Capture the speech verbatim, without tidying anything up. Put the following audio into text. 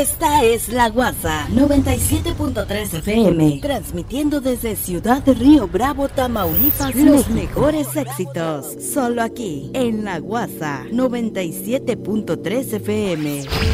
Esta es La Guasa noventa y siete punto tres F M, transmitiendo desde Ciudad de Río Bravo, Tamaulipas, los mejores éxitos, solo aquí en La Guasa noventa y siete punto tres F M.